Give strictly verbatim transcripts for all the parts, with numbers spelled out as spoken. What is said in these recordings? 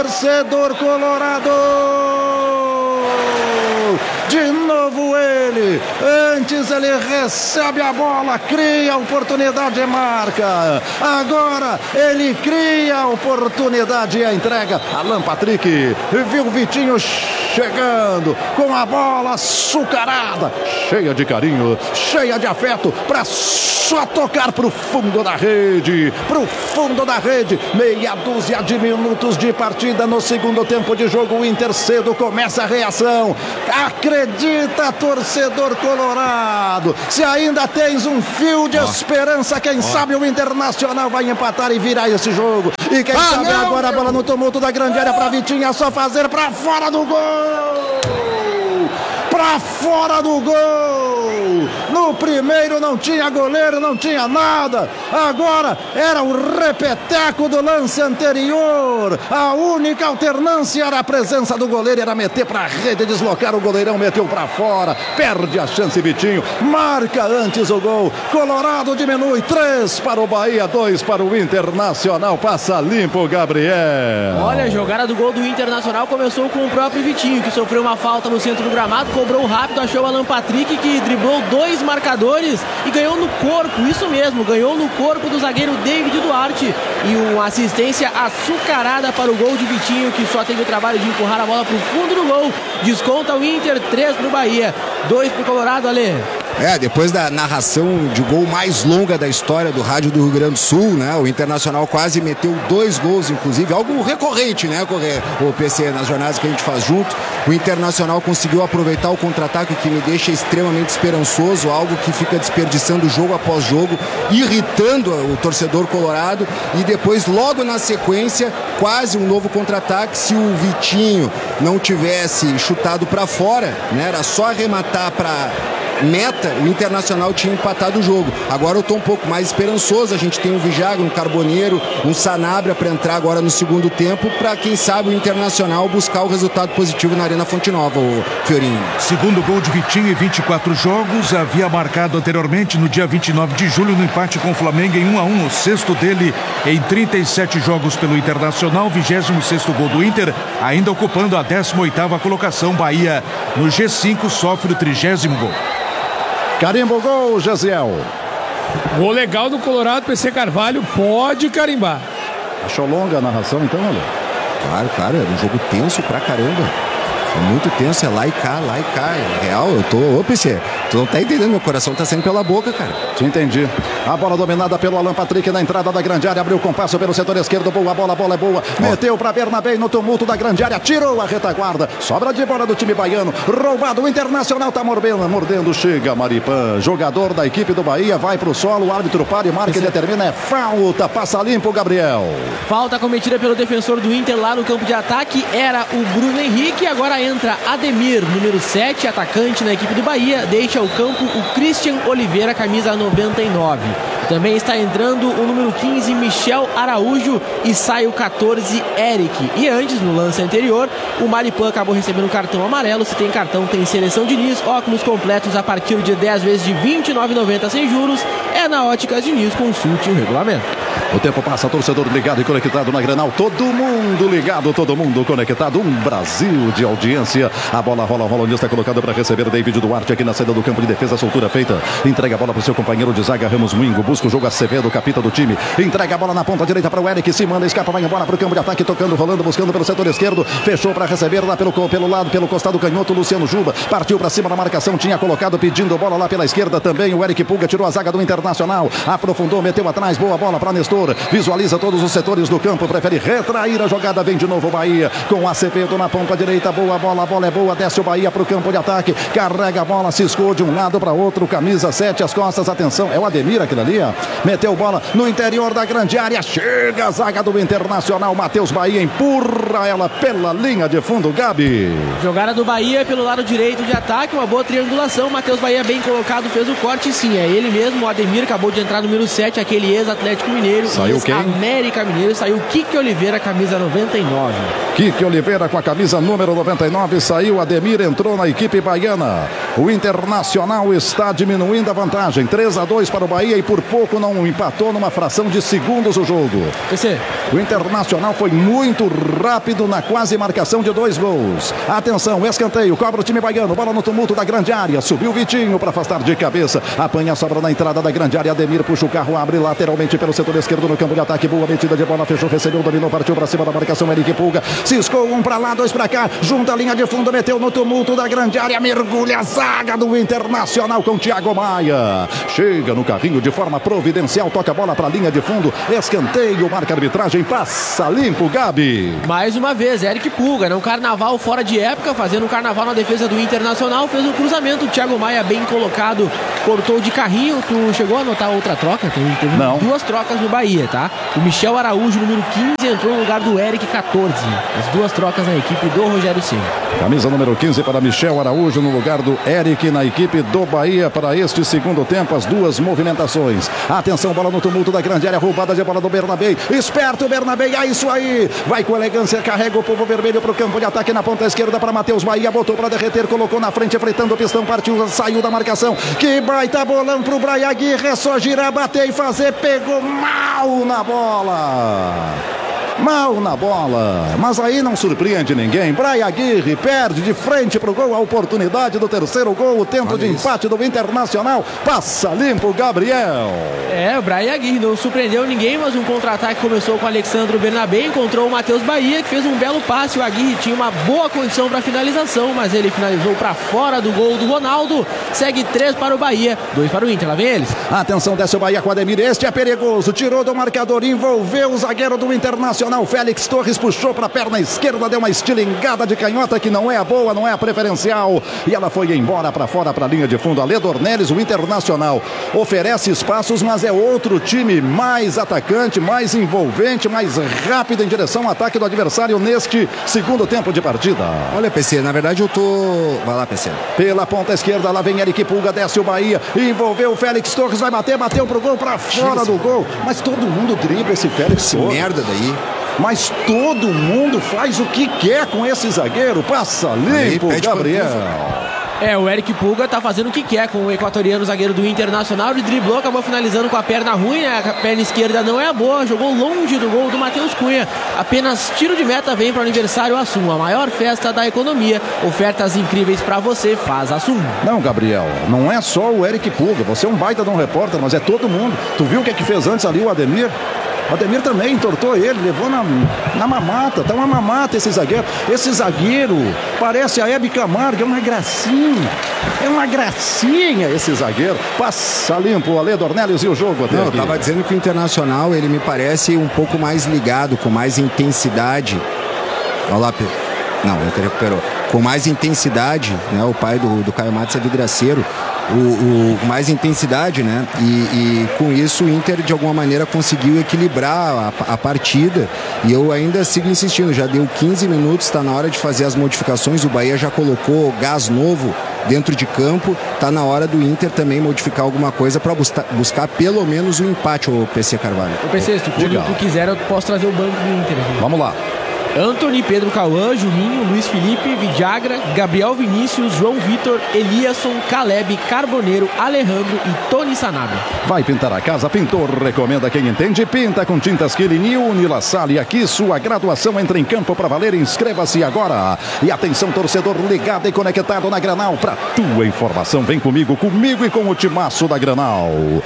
torcedor colorado. De novo ele, antes ele recebe a bola, cria oportunidade e marca. Agora ele cria a oportunidade e a entrega. Alan Patrick viu o Vitinho chegando com a bola açucarada, cheia de carinho, cheia de afeto, para só tocar pro fundo da rede, pro fundo da rede. Meia dúzia de minutos de partida no segundo tempo de jogo. O Inter cedo começa a reação. Acredita, torcedor colorado, se ainda tens um fio de oh. esperança, quem oh. sabe o Internacional vai empatar e virar esse jogo. E quem ah, sabe não, agora meu. a bola no tumulto da grande área para Vitinho, é só fazer para fora do gol. Para fora do gol. No primeiro não tinha goleiro, não tinha nada. Agora era o repeteco do lance anterior. A única alternância era a presença do goleiro, era meter para a rede, deslocar o goleirão, meteu para fora. Perde a chance Vitinho, marca antes o gol. Colorado diminui, três para o Bahia, dois para o Internacional. Passa limpo, Gabriel. Olha, a jogada do gol do Internacional começou com o próprio Vitinho, que sofreu uma falta no centro do gramado, cobrou rápido, achou o Alan Patrick, que driblou dois marcadores e ganhou no corpo, isso mesmo, ganhou no corpo do zagueiro David Duarte, e uma assistência açucarada para o gol de Vitinho, que só teve o trabalho de empurrar a bola para o fundo do gol. Desconta o Inter, três para o Bahia, dois para o Colorado, Ale. É, depois da narração de gol mais longa da história do rádio do Rio Grande do Sul, né? O Internacional quase meteu dois gols, inclusive, algo recorrente, né? O P C, nas jornadas que a gente faz junto. O Internacional conseguiu aproveitar o contra-ataque, que me deixa extremamente esperançoso, algo que fica desperdiçando jogo após jogo, irritando o torcedor colorado, e depois, logo na sequência, quase um novo contra-ataque. Se o Vitinho não tivesse chutado para fora, né? Era só arrematar para meta, o Internacional tinha empatado o jogo. Agora eu tô um pouco mais esperançoso. A gente tem um Vijago, um Carboneiro, um Sanabria para entrar agora no segundo tempo, para quem sabe o Internacional buscar o resultado positivo na Arena Fonte Nova, o Fiorinho. Segundo gol de Vitinho em vinte e quatro jogos, havia marcado anteriormente no dia vinte e nove de julho no empate com o Flamengo em um a um, o sexto dele em trinta e sete jogos pelo Internacional, vigésimo sexto gol do Inter, ainda ocupando a décima oitava colocação. Bahia no G cinco sofre o trigésimo gol. Carimba o gol, Jaziel. Gol legal do Colorado, P C Carvalho pode carimbar. Achou longa a narração então, olha? Claro, claro, era um jogo tenso pra caramba. É muito tenso, é lá e cá, lá e cá. É real, eu tô... Ô, P C, tu não tá entendendo, meu coração tá saindo pela boca, cara. Te entendi. A bola dominada pelo Alan Patrick na entrada da grande área, abriu o compasso pelo setor esquerdo, boa bola, a bola é boa. Oh. Meteu pra Bernabé no tumulto da grande área, tirou a retaguarda. Sobra de bola do time baiano, roubado. O Internacional tá mordendo, mordendo, chega Maripan. Jogador da equipe do Bahia, vai pro solo, o árbitro para e marca e determina, é falta, passa limpo, Gabriel. Falta cometida pelo defensor do Inter lá no campo de ataque, era o Bruno Henrique. Agora entra Ademir, número sete, atacante na equipe do Bahia, deixa o campo o Christian Oliveira, camisa noventa e nove. Também está entrando o número quinze, Michel Araújo, e sai o catorze, Eric. E antes, no lance anterior, o Maripan acabou recebendo um cartão amarelo. Se tem cartão, tem seleção Diniz, óculos completos a partir de dez vezes de vinte e nove reais e noventa centavos sem juros. É na Óticas Diniz, consulte o regulamento. O tempo passa, torcedor ligado e conectado na Grenal, todo mundo ligado, todo mundo conectado, um Brasil de audiência. A bola rola, rola, onde está colocado para receber David Duarte aqui na saída do campo de defesa, soltura feita, entrega a bola para o seu companheiro de zaga, Ramos Mingo, busca o jogo, Acevedo, capita do time, entrega a bola na ponta direita para o Eric, se manda, escapa, vai embora para o campo de ataque, tocando, rolando, buscando pelo setor esquerdo, fechou para receber lá pelo, pelo lado, pelo costado canhoto, Luciano Juba, partiu para cima da marcação, tinha colocado, pedindo bola lá pela esquerda também, o Eric Pulga tirou a zaga do Internacional, aprofundou, meteu atrás, boa bola para Nestor, visualiza todos os setores do campo, prefere retrair a jogada, vem de novo o Bahia, com Acevedo na ponta direita, boa bola, a bola é boa, desce o Bahia para o campo de ataque, carrega a bola, ciscou de um lado para outro, camisa sete, as costas, atenção, é o Ademir aquilo ali, ó. Meteu bola no interior da grande área, chega a zaga do Internacional, Matheus Bahia empurra ela pela linha de fundo, Gabi. Jogada do Bahia pelo lado direito de ataque, uma boa triangulação, Matheus Bahia bem colocado, fez o corte, sim, é ele mesmo, o Ademir acabou de entrar no número sete, aquele ex-Atlético Mineiro, saiu quem? América Mineiro, saiu Kiki Oliveira, camisa noventa e nove. Kiki Oliveira com a camisa número noventa e nove, saiu, Ademir entrou na equipe baiana. O Internacional está diminuindo a vantagem. três a dois para o Bahia e por pouco não empatou numa fração de segundos o jogo. Esse. O Internacional foi muito rápido na quase marcação de dois gols. Atenção, escanteio, cobra o time baiano. Bola no tumulto da grande área. Subiu o Vitinho para afastar de cabeça. Apanha a sobra na entrada da grande área. Ademir puxa o carro, abre lateralmente pelo setor esquerdo no campo de ataque. Boa metida de bola, fechou, recebeu, dominou, partiu para cima da marcação. Eric Pulga ciscou um para lá, dois para cá. Junta a linha de fundo, meteu no tumulto da grande área. Mergulha a zaga do Internacional com Thiago Maia. Chega no carrinho de forma providencial. Toca a bola para a linha de fundo. Escanteio, marca a arbitragem. Passa limpo, Gabi. Mais uma vez, Eric Pulga, né? Um carnaval fora de época, fazendo um carnaval na defesa do Internacional. Fez um cruzamento. O Thiago Maia bem colocado, cortou de carrinho. Tu chegou a anotar outra troca? Teve, teve Não. duas trocas no Bahia, tá? O Michel Araújo, número quinze, entrou no lugar do Eric, quatorze. As duas trocas na equipe do Rogério Ceni. Camisa número quinze para Michel Araújo no lugar do Eric na equipe do Bahia para este segundo tempo. As duas movimentações. Atenção, bola no tumulto da grande área. Roubada de bola do Bernabé. Esperto o Bernabé. É isso aí. Vai com elegância. Carrega o povo vermelho para o campo de ataque na ponta esquerda para Matheus Bahia. Botou para derreter. Colocou na frente, fretando o pistão. Partiu, saiu da marcação. Que baita bolão para o Brian Aguirre. É só girar, bater e fazer. Pegou mal na bola. Mal na bola, mas aí não surpreende ninguém. Brian Aguirre perde de frente para o gol. A oportunidade do terceiro gol. O tempo de empate do Internacional. Passa limpo, Gabriel. É, o Brian Aguirre não surpreendeu ninguém, mas um contra-ataque começou com o Alexandre Bernabé. Encontrou o Matheus Bahia, que fez um belo passe. O Aguirre tinha uma boa condição para finalização, mas ele finalizou para fora do gol do Ronaldo. Segue três para o Bahia, dois para o Inter. Lá vem eles. Atenção, desce o Bahia com o Ademir. Este é perigoso. Tirou do marcador, envolveu o zagueiro do Internacional. Félix Torres puxou para a perna esquerda, deu uma estilingada de canhota que não é a boa, não é a preferencial. E ela foi embora para fora, para a linha de fundo. Ale Dornelles, o Internacional oferece espaços, mas é outro time mais atacante, mais envolvente, mais rápido em direção ao ataque do adversário neste segundo tempo de partida. Olha, P C, na verdade eu tô... Vai lá, P C. Pela ponta esquerda, lá vem Eric Pulga, desce o Bahia, envolveu o Félix Torres, vai bater, bateu pro gol, para fora do gol. Mas todo mundo dribla esse Félix Esse Torres. merda daí. Mas todo mundo faz o que quer com esse zagueiro. Passa limpo, Aí, Gabriel. É, o Eric Pulga tá fazendo o que quer com o equatoriano zagueiro do Internacional. Ele driblou, acabou finalizando com a perna ruim, né? A perna esquerda não é a boa, jogou longe do gol do Matheus Cunha. Apenas tiro de meta vem para o aniversário Assum, a maior festa da economia. Ofertas incríveis para você, faz Assum. Não, Gabriel, não é só o Eric Pulga. Você é um baita de um repórter, mas é todo mundo. Tu viu o que é que fez antes ali o Ademir? O Ademir também entortou ele, levou na, na mamata. Tá uma mamata esse zagueiro. Esse zagueiro parece a Hebe Camargo, é uma gracinha. É uma gracinha esse zagueiro. Passa limpo, Ale Dornelles e o jogo até Não, eu aqui. tava dizendo que o Internacional, ele me parece um pouco mais ligado, com mais intensidade. Olha lá, Pedro. Não, ele recuperou. Com mais intensidade, né? O pai do, do Caio Matos é vidraceiro. O, o, mais intensidade, né? E, e com isso o Inter de alguma maneira conseguiu equilibrar a, a partida. E eu ainda sigo insistindo, já deu quinze minutos, está na hora de fazer as modificações. O Bahia já colocou gás novo dentro de campo. Está na hora do Inter também modificar alguma coisa para buscar, buscar pelo menos um empate, o P C Carvalho. Ô P C, se tu, quando tu quiser, eu posso trazer o banco do Inter aqui. Vamos lá. Antony, Pedro Cauã, Juninho, Luiz Felipe, Vidagra, Gabriel Vinícius, João Vitor, Eliasson, Caleb, Carboneiro, Alejandro e Tony Sanabria. Vai pintar a casa, pintor recomenda quem entende. Pinta com tintas Killing, Unila Salle. Aqui sua graduação entra em campo para valer. Inscreva-se agora. E atenção, torcedor ligado e conectado na Granal. Para tua informação, vem comigo, comigo e com o timaço da Granal.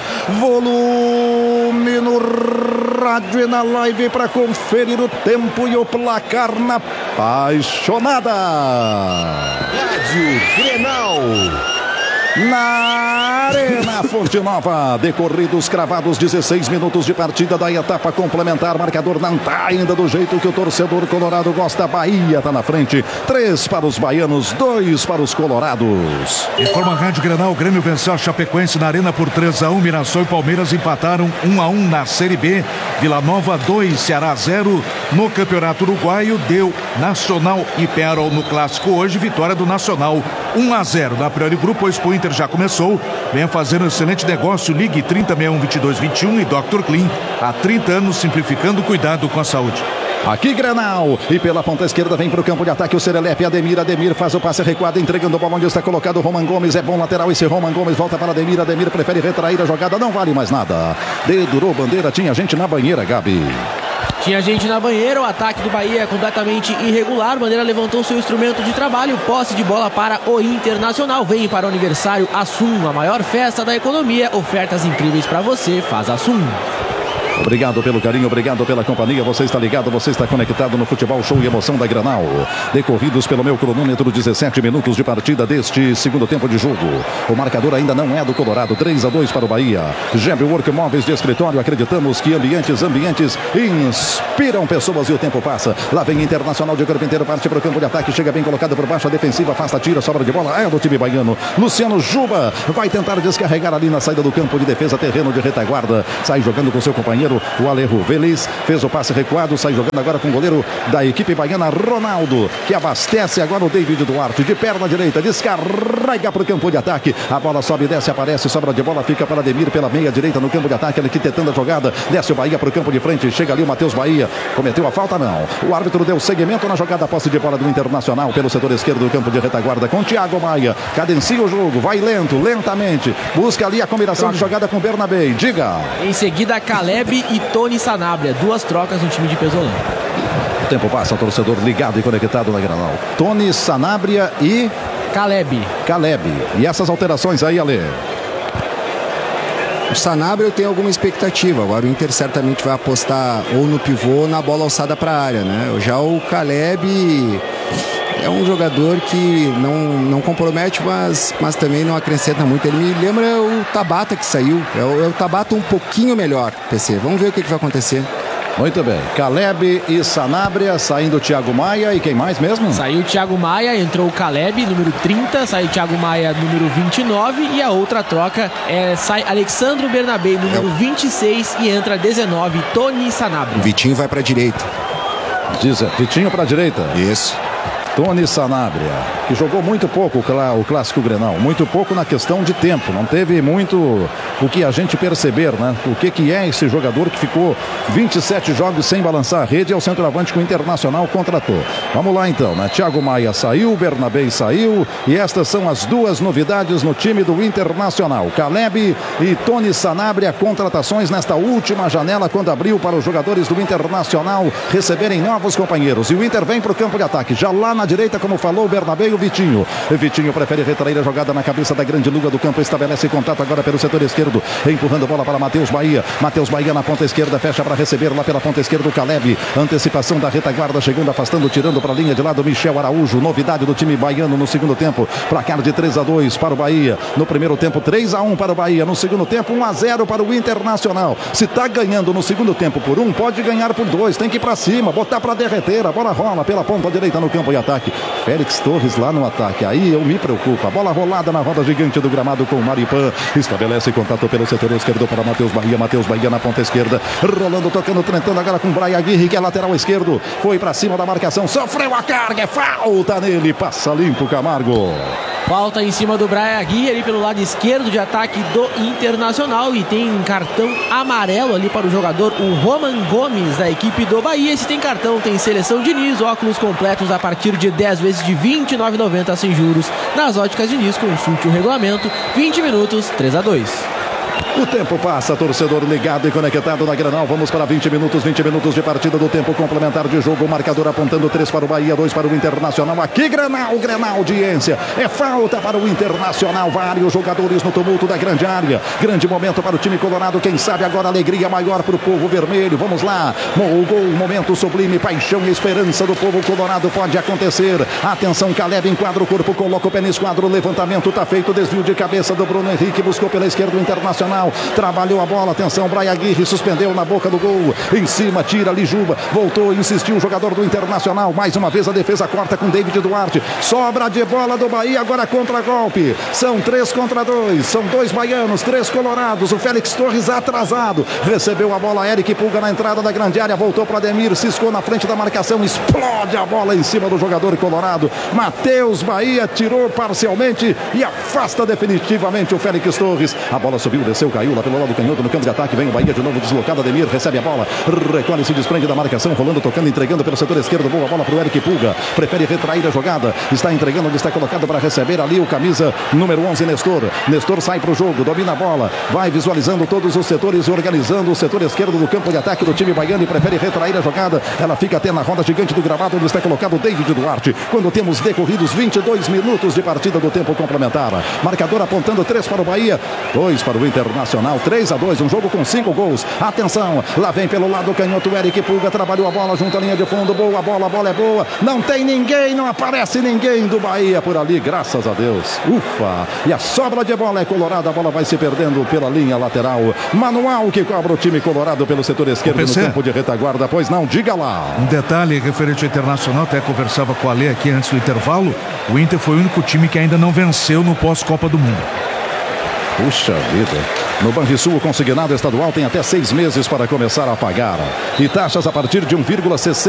Volume no rádio e na live para conferir o tempo e o placar na apaixonada. Rádio Grenal. Na Arena Fonte Nova, decorridos cravados dezesseis minutos de partida da etapa complementar. Marcador não tá ainda do jeito que o torcedor colorado gosta. Bahia tá na frente, três para os baianos, dois para os colorados. Informa a Rádio Grenal, o Grêmio venceu a Chapecoense na Arena por três a um. Mirassol e Palmeiras empataram um a um na Série B. Vila Nova dois, Ceará zero. No Campeonato Uruguaio deu Nacional e Peñarol no clássico hoje. Vitória do Nacional um a zero. Na Priori Grupo, pois o Inter já começou. Venha fazendo um excelente negócio. Ligue trinta, sessenta e um, vinte e dois, vinte e um e doutor Clean. Há trinta anos simplificando o cuidado com a saúde. Aqui Grenal, e pela ponta esquerda vem para o campo de ataque o Serelepe, Ademir, Ademir faz o passe recuado, entregando o bola onde está colocado o Roman Gomes, é bom lateral esse Roman Gomes, volta para Ademir, Ademir prefere retrair a jogada, não vale mais nada. Dedurou bandeira, tinha gente na banheira, Gabi. Tinha gente na banheira, o ataque do Bahia é completamente irregular. Bandeira levantou seu instrumento de trabalho, posse de bola para o Internacional. Vem para o aniversário Assum, a maior festa da economia. Ofertas incríveis para você, faz Assum. Obrigado pelo carinho, obrigado pela companhia. Você está ligado, você está conectado no futebol show e emoção da Grenal. Decorridos pelo meu cronômetro, dezessete minutos de partida deste segundo tempo de jogo. O marcador ainda não é do Colorado, três a dois para o Bahia. Geb Work Móveis de Escritório, acreditamos que ambientes, ambientes inspiram pessoas e o tempo passa. Lá vem Internacional de Carpinteiro, parte para o campo de ataque, chega bem colocado por baixo, a defensiva afasta, tira, sobra de bola, é do time baiano. Luciano Juba vai tentar descarregar ali na saída do campo de defesa, terreno de retaguarda, sai jogando com seu companheiro. O Alejo Veliz fez o passe recuado, sai jogando agora com o goleiro da equipe baiana, Ronaldo, que abastece agora o David Duarte, de perna direita, descarrega para o campo de ataque, a bola sobe, desce, aparece, sobra de bola, fica para Ademir pela meia direita no campo de ataque, ele que tentando a jogada, desce o Bahia para o campo de frente, chega ali o Matheus Bahia, cometeu a falta não, o árbitro deu seguimento na jogada, posse de bola do Internacional pelo setor esquerdo do campo de retaguarda com Thiago Maia, cadencia o jogo, vai lento, lentamente, busca ali a combinação de jogada com Bernabé, diga. Em seguida Caleb e Tony Sanabria, duas trocas no time de Pesolano. O tempo passa, o torcedor ligado e conectado na Grenal. Tony Sanabria e Caleb. Caleb. E essas alterações aí, Ale? O Sanabria eu tenho alguma expectativa. Agora o Inter certamente vai apostar ou no pivô ou na bola alçada para a área, né? Já o Caleb é um jogador que não, não compromete, mas, mas também não acrescenta muito. Ele me lembra o Tabata que saiu. É o, é o Tabata um pouquinho melhor, P C. Vamos ver o que, que vai acontecer. Muito bem. Caleb e Sanabria, saindo o Thiago Maia. E quem mais mesmo? Saiu o Thiago Maia, entrou o Caleb, número trinta. Saiu o Thiago Maia, número vinte e nove. E a outra troca é, sai Alexandro Bernabé, número é. vinte e seis. E entra dezenove, Tony Sanabria. O Vitinho vai para a direita. Diz, Vitinho para a direita. Isso. Tony Sanabria, que jogou muito pouco o Clássico Grenal, muito pouco na questão de tempo, não teve muito o que a gente perceber, né? O que, que é esse jogador que ficou vinte e sete jogos sem balançar a rede, é o centroavante que o Internacional contratou. Vamos lá então, né? Thiago Maia saiu, Bernabé saiu, e estas são as duas novidades no time do Internacional. Caleb e Tony Sanabria, contratações nesta última janela, quando abriu para os jogadores do Internacional receberem novos companheiros. E o Inter vem para o campo de ataque, já lá na direita, como falou o Bernabé e o Vitinho. O Vitinho prefere retrair a jogada na cabeça da grande luga do campo, estabelece contato agora pelo setor esquerdo, empurrando bola para Matheus Bahia. Matheus Bahia na ponta esquerda, fecha para receber lá pela ponta esquerda o Caleb. Antecipação da retaguarda, chegando, afastando, tirando para a linha de lado Michel Araújo. Novidade do time baiano no segundo tempo. Placar de três a dois para o Bahia. No primeiro tempo, três a um para o Bahia. No segundo tempo, um a zero para o Internacional. Se está ganhando no segundo tempo por um, pode ganhar por dois. Tem que ir para cima, botar para derreter. A bola rola pela ponta direita no campo de ataque. Félix Torres lá no ataque, aí eu me preocupo. A bola rolada na roda gigante do gramado com o Maripan, estabelece contato pelo setor esquerdo para Matheus Bahia. Matheus Bahia na ponta esquerda, rolando, tocando, tentando agora com o Brian Aguirre, que é lateral esquerdo, foi para cima da marcação, sofreu a carga, é falta nele, passa limpo Camargo. Falta em cima do Brian Aguirre ali pelo lado esquerdo de ataque do Internacional, e tem um cartão amarelo ali para o jogador, o Roman Gomes, da equipe do Bahia. Se tem cartão, tem seleção Diniz, óculos completos a partir de dez vezes de vinte e nove reais e noventa centavos sem juros nas óticas Diniz. Consulte o regulamento. vinte minutos, três a dois. O tempo passa, torcedor ligado e conectado na Grenal. Vamos para vinte minutos, vinte minutos de partida do tempo complementar de jogo. O marcador apontando três para o Bahia, dois para o Internacional. Aqui Grenal, Grenal, audiência. É falta para o Internacional. Vários jogadores no tumulto da grande área. Grande momento para o time colorado. Quem sabe agora alegria maior para o povo vermelho. Vamos lá. O gol, momento sublime, paixão e esperança do povo colorado pode acontecer. Atenção, Caleb enquadra o corpo, coloca o pé no esquadro. O levantamento está feito. Desvio de cabeça do Bruno Henrique. Buscou pela esquerda o Internacional. Trabalhou a bola, atenção, Brian Aguirre suspendeu na boca do gol, em cima, tira ali Juba, voltou, insistiu o jogador do Internacional, mais uma vez a defesa corta com David Duarte, sobra de bola do Bahia, agora contra-golpe, são três contra dois, são dois baianos, três colorados, o Félix Torres atrasado, recebeu a bola, Eric Pulga na entrada da grande área, voltou para Ademir, ciscou na frente da marcação, explode a bola em cima do jogador colorado, Matheus Bahia tirou parcialmente e afasta definitivamente o Félix Torres, a bola subiu, desceu, Caiula pelo lado canhoto no campo de ataque. Vem o Bahia de novo deslocado. Ademir recebe a bola. Recolhe, se desprende da marcação. Rolando, tocando, entregando pelo setor esquerdo. Boa bola para o Eric Pulga. Prefere retrair a jogada. Está entregando onde está colocado para receber ali o camisa número onze, Nestor. Nestor sai para o jogo. Domina a bola. Vai visualizando todos os setores e organizando o setor esquerdo do campo de ataque do time baiano e prefere retrair a jogada. Ela fica até na roda gigante do gramado onde está colocado o David Duarte. Quando temos decorridos vinte e dois minutos de partida do tempo complementar. Marcador apontando três para o Bahia, dois para o Internacional, três a dois, um jogo com cinco gols. Atenção, lá vem pelo lado canhoto o Eric Pulga, trabalhou a bola junto à linha de fundo, boa bola, a bola é boa, não tem ninguém, não aparece ninguém do Bahia por ali, graças a Deus. Ufa, e a sobra de bola é colorada, a bola vai se perdendo pela linha lateral. Manual que cobra o time colorado pelo setor esquerdo no campo de retaguarda, pois não, diga lá. Um detalhe referente ao Internacional, até conversava com a Lê aqui antes do intervalo, o Inter foi o único time que ainda não venceu no pós-Copa do Mundo. Puxa vida. No Banrisul, o consignado estadual tem até seis meses para começar a pagar. E taxas a partir de um vírgula sessenta.